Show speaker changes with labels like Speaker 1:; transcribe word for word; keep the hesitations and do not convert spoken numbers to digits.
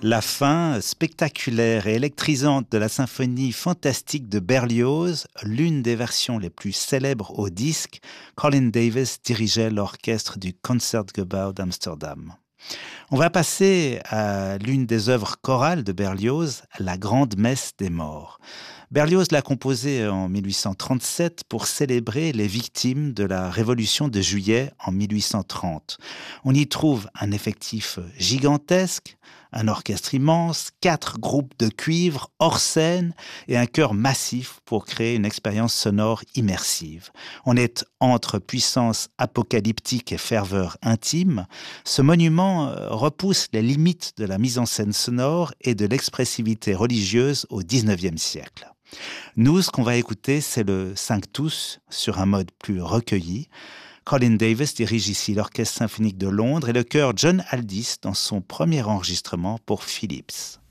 Speaker 1: La fin spectaculaire et électrisante de la symphonie fantastique de Berlioz, l'une des versions les plus célèbres au disque, Colin Davis dirigeait l'orchestre du Concertgebouw d'Amsterdam. On va passer à l'une des œuvres chorales de Berlioz, la Grande Messe des Morts. Berlioz l'a composée en mille huit cent trente-sept pour célébrer les victimes de la Révolution de Juillet en mille huit cent trente. On y trouve un effectif gigantesque, un orchestre immense, quatre groupes de cuivre hors scène et un chœur massif pour créer une expérience sonore immersive. On est entre puissance apocalyptique et ferveur intime. Ce monument repousse les limites de la mise en scène sonore et de l'expressivité religieuse au dix-neuvième siècle. Nous, ce qu'on va écouter, c'est le Sanctus sur un mode plus recueilli. Colin Davis dirige ici l'Orchestre symphonique de Londres et le chœur John Aldis dans son premier enregistrement pour Philips.